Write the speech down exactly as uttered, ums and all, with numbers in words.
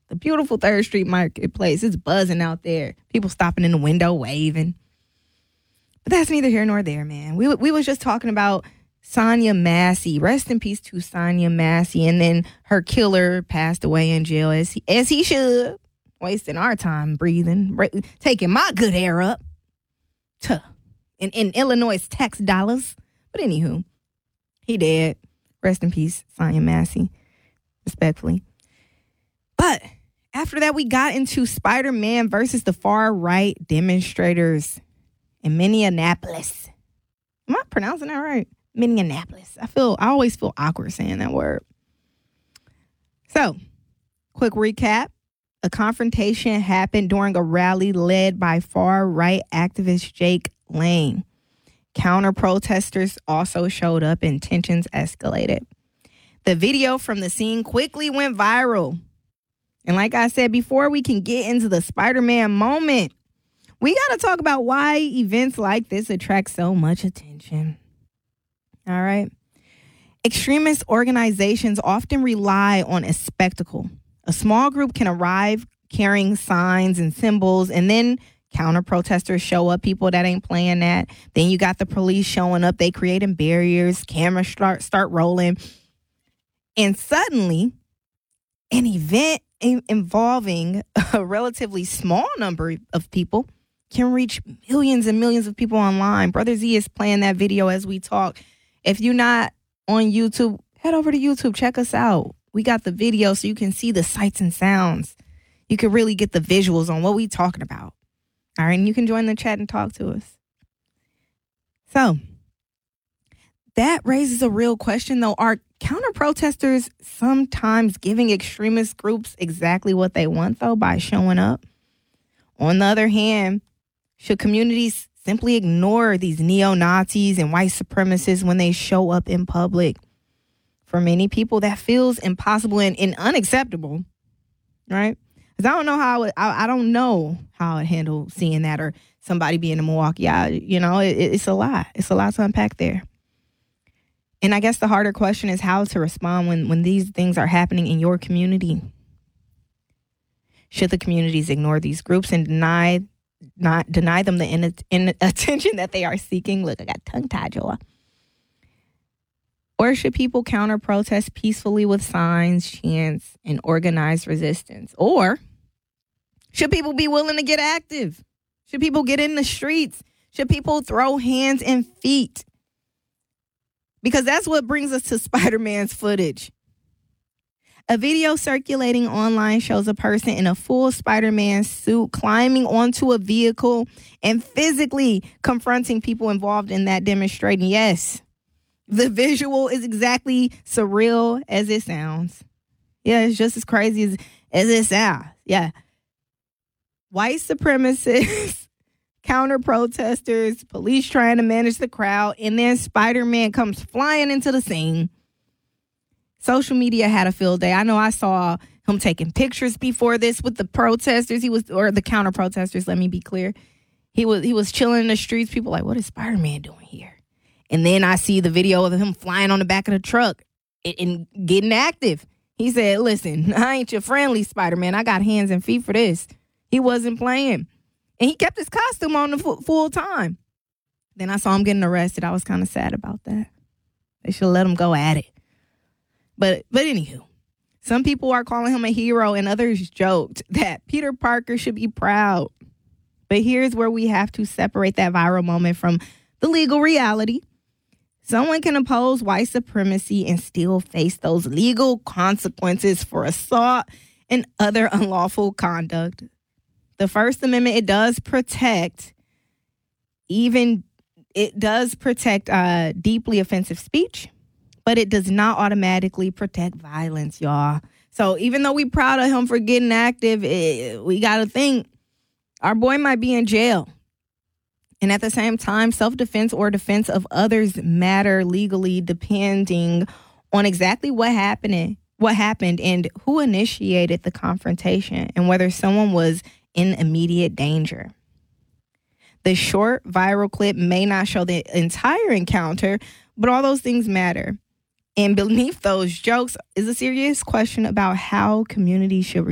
The beautiful third Street Marketplace. It's buzzing out there. People stopping in the window, waving. But that's neither here nor there, man. We we was just talking about Sonya Massey. Rest in peace to Sonya Massey. And then her killer passed away in jail, as he, as he should. Wasting our time breathing. Taking my good air up. Tuh. In, in Illinois tax dollars. But anywho, he dead. Rest in peace, Sonya Massey. Respectfully. But after that, we got into Spider-Man versus the far-right demonstrators in Minneapolis. Am I pronouncing that right? Minneapolis. I feel I always feel awkward saying that word. So, quick recap. A confrontation happened during a rally led by far-right activist Jake Lang. Counter-protesters also showed up and tensions escalated. The video from the scene quickly went viral. And like I said before, we can get into the Spider-Man moment. We got to talk about why events like this attract so much attention. All right. Extremist organizations often rely on a spectacle. A small group can arrive carrying signs and symbols, and then counter-protesters show up, people that ain't playing that. Then you got the police showing up. They creating barriers. Cameras start, start rolling. And suddenly, an event involving a relatively small number of people can reach millions and millions of people online. Brother Z is playing that video as we talk. If you're not on YouTube, head over to YouTube. Check us out. We got the video so you can see the sights and sounds. You can really get the visuals on what we talking about. All right, and you can join the chat and talk to us. So, that raises a real question, though. Are counter-protesters sometimes giving extremist groups exactly what they want, though, by showing up? On the other hand, should communities simply ignore these neo-Nazis and white supremacists when they show up in public? For many people, that feels impossible and, and unacceptable, right? Because I don't know how it, I, I don't know how I'd handle seeing that, or somebody being in Milwaukee. I, you know, it, it's a lot. It's a lot to unpack there. And I guess the harder question is how to respond when, when these things are happening in your community. Should the communities ignore these groups and deny not deny them the in, in attention that they are seeking? Look, I got tongue-tied, y'all. Or should people counter-protest peacefully with signs, chants, and organized resistance? Or should people be willing to get active? Should people get in the streets? Should people throw hands and feet? Because that's what brings us to Spider-Man's footage. A video circulating online shows a person in a full Spider-Man suit climbing onto a vehicle and physically confronting people involved in that demonstrating. Yes, the visual is exactly surreal as it sounds. Yeah, it's just as crazy as, as it sounds. Yeah. White supremacists, counter-protesters, police trying to manage the crowd, and then Spider-Man comes flying into the scene. Social media had a field day. I know I saw him taking pictures before this with the protesters. He was, or the counter-protesters, let me be clear. He was he was chilling in the streets. People like, what is Spider-Man doing here? And then I see the video of him flying on the back of the truck and, and getting active. He said, listen, I ain't your friendly Spider-Man. I got hands and feet for this. He wasn't playing. And he kept his costume on the full, full time. Then I saw him getting arrested. I was kind of sad about that. They should let him go at it. But but anywho, some people are calling him a hero and others joked that Peter Parker should be proud. But here's where we have to separate that viral moment from the legal reality. Someone can oppose white supremacy and still face those legal consequences for assault and other unlawful conduct. The First Amendment, it does protect, even, it does protect uh, deeply offensive speech, but it does not automatically protect violence, y'all. So even though we're proud of him for getting active, it, we got to think our boy might be in jail. And at the same time, self-defense or defense of others matter legally depending on exactly what happened, what happened and who initiated the confrontation and whether someone was in immediate danger. The short viral clip may not show the entire encounter, but all those things matter. And beneath those jokes is a serious question about how communities should